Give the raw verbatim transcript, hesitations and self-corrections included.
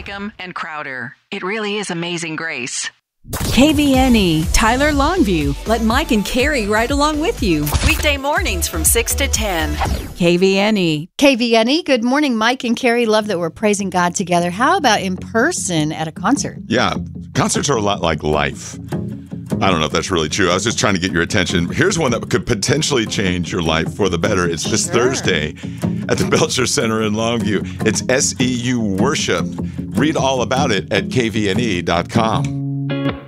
Wickham, and Crowder. It really is Amazing Grace. K V N E, Tyler Longview. Let Mike and Carrie ride along with you. Weekday mornings from six to ten. K V N E. K V N E, good morning, Mike and Carrie. Love that we're praising God together. How about in person at a concert? Yeah, concerts are a lot like life. I don't know if that's really true. I was just trying to get your attention. Here's one that could potentially change your life for the better. It's this sure. Thursday at the Belcher Center in Longview. It's S E U Worship. Read all about it at K V N E dot com.